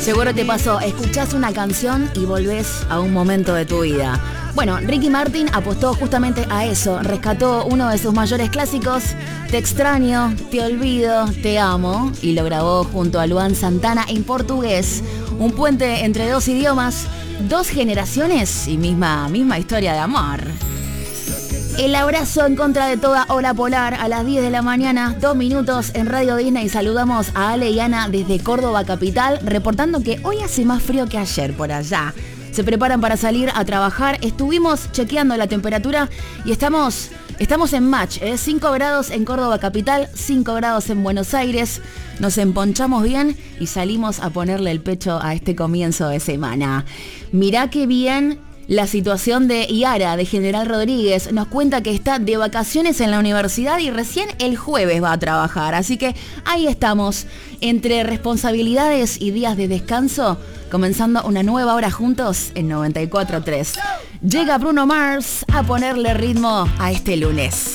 Seguro te pasó, escuchás una canción y volvés a un momento de tu vida. Bueno, Ricky Martin apostó justamente a eso, rescató uno de sus mayores clásicos, Te extraño, te olvido, te amo, y lo grabó junto a Luan Santana en portugués. Un puente entre dos idiomas, dos generaciones y misma historia de amor. El abrazo en contra de toda ola polar a las 10 de la mañana, 2 minutos en Radio Disney. Saludamos a Ale y Ana desde Córdoba capital, reportando que hoy hace más frío que ayer por allá. Se preparan para salir a trabajar. Estuvimos chequeando la temperatura y estamos en match, 5 grados en Córdoba capital, 5 grados en Buenos Aires. Nos emponchamos bien y salimos a ponerle el pecho a este comienzo de semana. Mirá qué bien la situación de Yara, de General Rodríguez. Nos cuenta que está de vacaciones en la universidad y recién el jueves va a trabajar. Así que ahí estamos, entre responsabilidades y días de descanso, comenzando una nueva hora juntos en 94.3. Llega Bruno Mars a ponerle ritmo a este lunes.